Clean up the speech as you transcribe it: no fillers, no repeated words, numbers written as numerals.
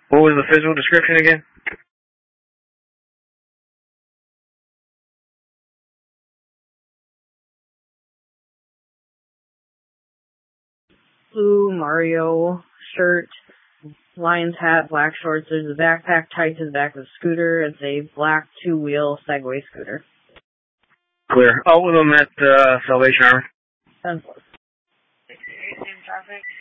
What was the physical description again? Blue Mario shirt, Lions hat, black shorts. There's a backpack tied to the back of the scooter. It's a black two-wheel Segway scooter. Clear. All of them at Salvation Army. 10+. Traffic.